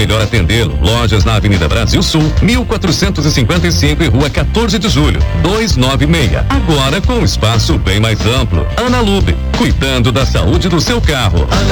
melhor atendê-lo. Lojas na Avenida Brasil Sul, 1455 e Rua 14 de Julho, 296. Agora com um espaço bem mais amplo. Ana Lube, cuidando da saúde do seu carro.